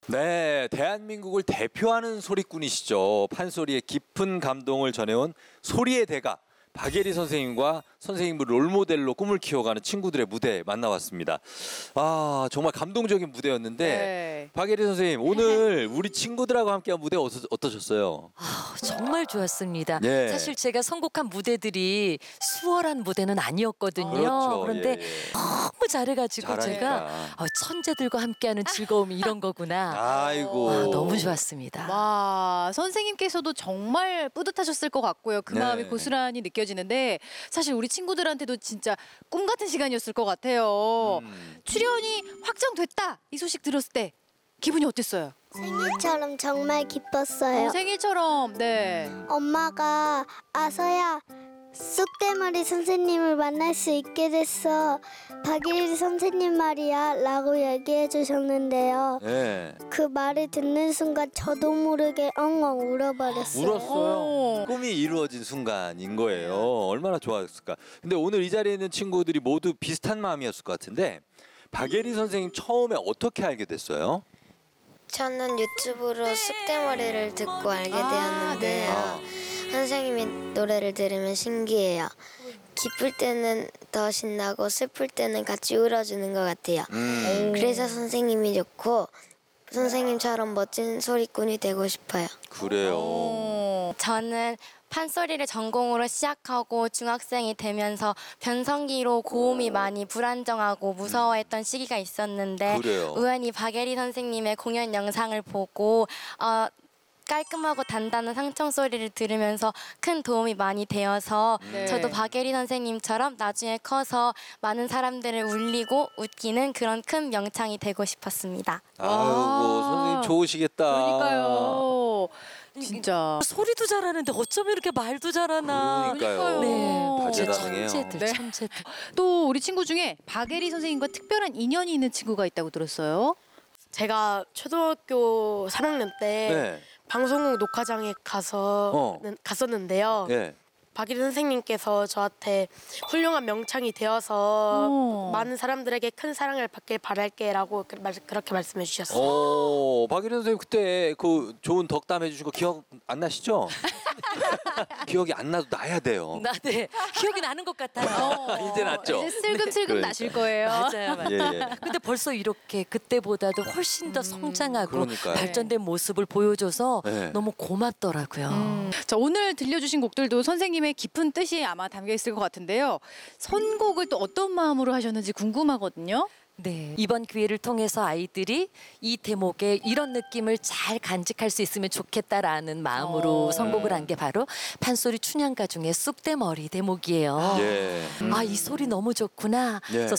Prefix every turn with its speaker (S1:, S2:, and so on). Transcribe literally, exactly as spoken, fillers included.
S1: 네, 대한민국을 대표하는 소리꾼이시죠. 판소리의 깊은 감동을 전해온 소리의 대가 박예리 선생님과 선생님을 롤모델로 꿈을 키워가는 친구들의 무대 만나봤습니다. 아, 정말 감동적인 무대였는데
S2: 네.
S1: 박예리 선생님 오늘 우리 친구들하고 함께한 무대 어떠, 어떠셨어요?
S3: 아, 정말 좋았습니다.
S1: 예.
S3: 사실 제가 선곡한 무대들이 수월한 무대는 아니었거든요.
S1: 그렇죠.
S3: 그런데
S1: 예, 예.
S3: 너무 잘해가지고
S1: 잘하니까.
S3: 제가 어, 천재들과 함께하는 즐거움이 이런 거구나.
S1: 아이고.
S3: 아, 너무 좋았습니다.
S2: 와, 선생님께서도 정말 뿌듯하셨을 것 같고요. 그
S1: 네.
S2: 마음이 고스란히 느껴지는데 사실 우리 친구들한테도 진짜 꿈 같은 시간이었을 것 같아요.
S1: 음.
S2: 출연이 확정됐다 이 소식 들었을 때 기분이 어땠어요?
S4: 생일처럼 정말 기뻤어요.
S2: 어, 생일처럼 네.
S4: 엄마가 아서야 쑥대머리 선생님을 만날 수 있게 됐어. 박예리 선생님 말이야 라고 얘기해 주셨는데요.
S1: 네.
S4: 그 말을 듣는 순간 저도 모르게 엉엉 울어버렸어요.
S1: 울었어요.
S2: 오.
S1: 꿈이 이루어진 순간인 거예요. 얼마나 좋았을까. 근데 오늘 이 자리에 있는 친구들이 모두 비슷한 마음이었을 것 같은데 박예리 선생님 처음에 어떻게 알게 됐어요?
S5: 저는 유튜브로 쑥대머리를 듣고 알게 되었는데요.
S1: 아.
S5: 선생님의 노래를 들으면 신기해요. 기쁠 때는 더 신나고 슬플 때는 같이 울어주는 것 같아요.
S1: 음,
S5: 그래서 선생님이 좋고 선생님처럼 멋진 소리꾼이 되고 싶어요.
S1: 그래요.
S2: 어.
S6: 저는 판소리를 전공으로 시작하고 중학생이 되면서 변성기로 고음이 많이 불안정하고 무서워했던 시기가 있었는데
S1: 그래요.
S6: 우연히 박예리 선생님의 공연 영상을 보고 어, 깔끔하고 단단한 상청 소리를 들으면서 큰 도움이 많이 되어서
S2: 네.
S6: 저도 박예리 선생님처럼 나중에 커서 많은 사람들을 울리고 웃기는 그런 큰 명창이 되고 싶었습니다.
S1: 아이고
S2: 와.
S1: 선생님 좋으시겠다.
S2: 그러니까요. 진짜.
S3: 소리도 잘하는데 어쩜 이렇게 말도 잘하나.
S1: 그러니까요.
S3: 네,
S1: 다재
S3: 진짜
S1: 다능해요.
S3: 천재들,
S2: 네.
S3: 천재들.
S2: 또 우리 친구 중에 박예리 선생님과 특별한 인연이 있는 친구가 있다고 들었어요.
S7: 제가 초등학교 삼 학년 때
S1: 네.
S7: 방송국 녹화장에 가서
S1: 어.
S7: 갔었는데요.
S1: 네.
S7: 박예리 선생님께서 저한테 훌륭한 명창이 되어서
S2: 오.
S7: 많은 사람들에게 큰 사랑을 받길 바랄게라고 그 말- 그렇게 말씀해 주셨어요.
S1: 어, 박예리 선생님 그때 그 좋은 덕담 해주신 거 기억 안 나시죠? 기억이 안 나도 나야 돼요.
S3: 나, 네, 기억이 나는 것 같아요.
S1: 이제 났죠?
S2: 이제 슬금슬금
S1: 그러니까.
S2: 나실 거예요.
S3: 맞아요, 맞아요.
S1: 예, 예.
S3: 근데 벌써 이렇게 그때보다도 훨씬 더 성장하고
S1: 그러니까요.
S3: 발전된 모습을 보여줘서
S1: 네.
S3: 너무 고맙더라고요.
S2: 음. 자, 오늘 들려주신 곡들도 선생님의 깊은 뜻이 아마 담겨 있을 것 같은데요. 선곡을 또 어떤 마음으로 하셨는지 궁금하거든요.
S3: 네, 이번 기회를 통해서 아이들이 이 대목에 이런 느낌을 잘 간직할 수 있으면 좋겠다라는 마음으로
S2: 어.
S3: 선곡을 한 게 바로 판소리 춘향가 중에 쑥대머리 대목이에요.
S1: 예.
S3: 아, 이 소리 너무 좋구나.
S1: 예.
S3: 그래서